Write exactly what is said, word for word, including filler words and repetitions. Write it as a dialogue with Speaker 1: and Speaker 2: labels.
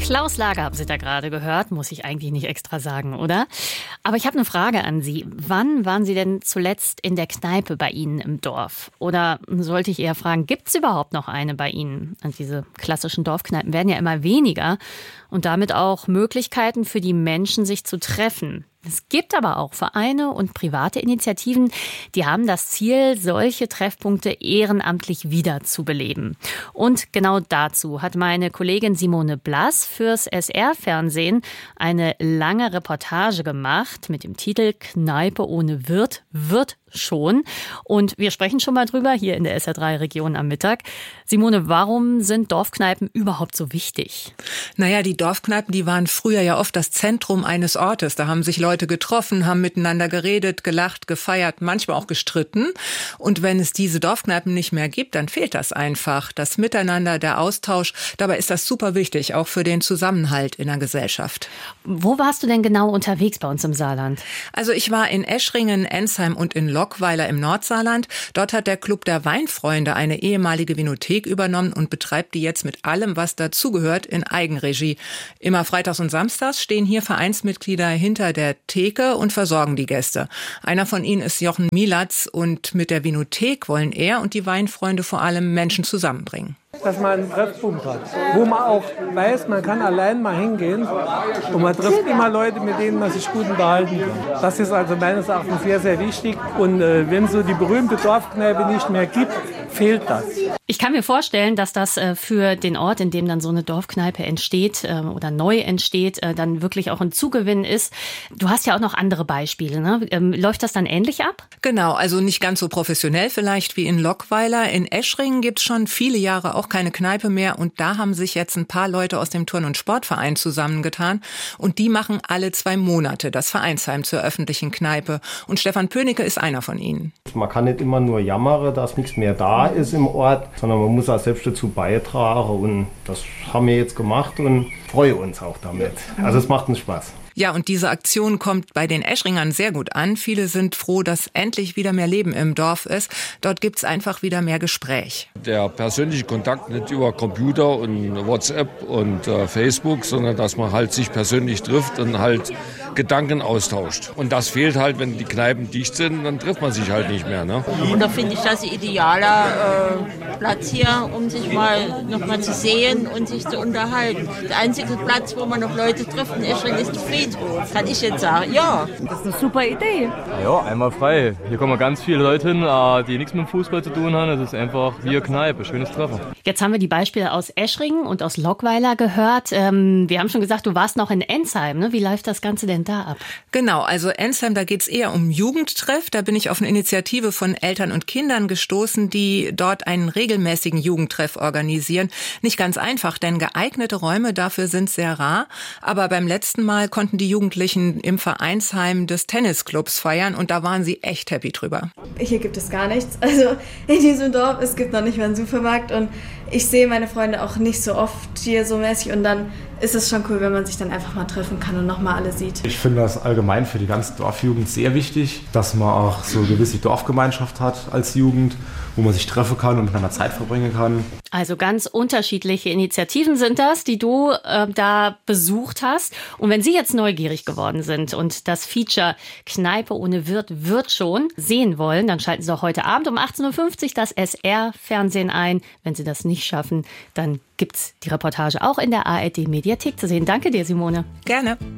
Speaker 1: Klaus Lager haben Sie da gerade gehört, muss ich eigentlich nicht extra sagen, oder? Aber ich habe eine Frage an Sie. Wann waren Sie denn zuletzt in der Kneipe bei Ihnen im Dorf? Oder sollte ich eher fragen, gibt es überhaupt noch eine bei Ihnen? Und diese klassischen Dorfkneipen werden ja immer weniger und damit auch Möglichkeiten für die Menschen, sich zu treffen. Es gibt aber auch Vereine und private Initiativen, die haben das Ziel, solche Treffpunkte ehrenamtlich wiederzubeleben. Und genau dazu hat meine Kollegin Simone Blass fürs S R-Fernsehen eine lange Reportage gemacht mit dem Titel Kneipe ohne Wirt wird schon. Und wir sprechen schon mal drüber hier in der S R drei Region am Mittag. Simone, warum sind Dorfkneipen überhaupt so wichtig?
Speaker 2: Naja, die Dorfkneipen, die waren früher ja oft das Zentrum eines Ortes. Da haben sich Leute getroffen, haben miteinander geredet, gelacht, gefeiert, manchmal auch gestritten. Und wenn es diese Dorfkneipen nicht mehr gibt, dann fehlt das einfach. Das Miteinander, der Austausch. Dabei ist das super wichtig, auch für den Zusammenhalt in der Gesellschaft.
Speaker 1: Wo warst du denn genau unterwegs bei uns im Saarland?
Speaker 2: Also ich war in Eschringen, Ensheim und in Lockweiler im Nordsaarland. Dort hat der Club der Weinfreunde eine ehemalige Vinothek übernommen und betreibt die jetzt mit allem, was dazugehört, in Eigenregie. Immer freitags und samstags stehen hier Vereinsmitglieder hinter der Theke und versorgen die Gäste. Einer von ihnen ist Jochen Mielatz und mit der Vinothek wollen er und die Weinfreunde vor allem Menschen zusammenbringen.
Speaker 3: Dass man einen Treffpunkt hat, wo man auch weiß, man kann allein mal hingehen und man trifft immer Leute, mit denen man sich gut unterhalten kann. Das ist also meines Erachtens sehr, sehr wichtig. Und äh, wenn es so die berühmte Dorfkneipe nicht mehr gibt, fehlt das.
Speaker 1: Ich kann mir vorstellen, dass das äh, für den Ort, in dem dann so eine Dorfkneipe entsteht äh, oder neu entsteht, äh, dann wirklich auch ein Zugewinn ist. Du hast ja auch noch andere Beispiele, ne? Ähm, läuft das dann ähnlich ab?
Speaker 2: Genau, also nicht ganz so professionell vielleicht wie in Lockweiler. In Eschringen gibt es schon viele Jahre auch keine Kneipe mehr und da haben sich jetzt ein paar Leute aus dem Turn- und Sportverein zusammengetan und die machen alle zwei Monate das Vereinsheim zur öffentlichen Kneipe und Stefan Pönicke ist einer von ihnen.
Speaker 4: Man kann nicht immer nur jammern, dass nichts mehr da ist im Ort, sondern man muss auch selbst dazu beitragen und das haben wir jetzt gemacht und freuen uns auch damit. Also es macht uns Spaß.
Speaker 2: Ja, und diese Aktion kommt bei den Eschringern sehr gut an. Viele sind froh, dass endlich wieder mehr Leben im Dorf ist. Dort gibt's einfach wieder mehr Gespräch.
Speaker 5: Der persönliche Kontakt nicht über Computer und WhatsApp und äh, Facebook, sondern dass man halt sich persönlich trifft und halt Gedanken austauscht. Und das fehlt halt, wenn die Kneipen dicht sind, dann trifft man sich halt nicht mehr. Ne?
Speaker 6: Und da finde ich das ein idealer äh, Platz hier, um sich mal noch mal zu sehen und sich zu unterhalten. Der einzige Platz, wo man noch Leute trifft in Eschringen, ist der Friedhof. Kann ich jetzt sagen, ja.
Speaker 7: Das ist eine super Idee.
Speaker 8: Ja, einmal frei. Hier kommen ganz viele Leute hin, die nichts mit dem Fußball zu tun haben. Es ist einfach wie eine Kneipe, schönes Treffen.
Speaker 1: Jetzt haben wir die Beispiele aus Eschringen und aus Lockweiler gehört. Ähm, wir haben schon gesagt, du warst noch in Ensheim. Ne? Wie läuft das Ganze denn da ab?
Speaker 2: Genau, also Ensheim, da geht's eher um Jugendtreff. Da bin ich auf eine Initiative von Eltern und Kindern gestoßen, die dort einen regelmäßigen Jugendtreff organisieren. Nicht ganz einfach, denn geeignete Räume dafür sind sehr rar. Aber beim letzten Mal konnten die Jugendlichen im Vereinsheim des Tennisclubs feiern und da waren sie echt happy drüber.
Speaker 9: Hier gibt es gar nichts. Also in diesem Dorf, es gibt noch nicht mal einen Supermarkt und ich sehe meine Freunde auch nicht so oft hier so mäßig und dann ist es schon cool, wenn man sich dann einfach mal treffen kann und nochmal alle sieht.
Speaker 10: Ich finde das allgemein für die ganze Dorfjugend sehr wichtig, dass man auch so eine gewisse Dorfgemeinschaft hat als Jugend, wo man sich treffen kann und miteinander Zeit verbringen kann.
Speaker 1: Also ganz unterschiedliche Initiativen sind das, die du äh, da besucht hast. Und wenn Sie jetzt neugierig geworden sind und das Feature Kneipe ohne Wirt wird schon sehen wollen, dann schalten Sie doch heute Abend um achtzehn Uhr fünfzig das S R-Fernsehen ein. Wenn Sie das nicht schaffen, dann gibt's die Reportage auch in der A R D-Mediathek zu sehen. Danke dir, Simone.
Speaker 2: Gerne.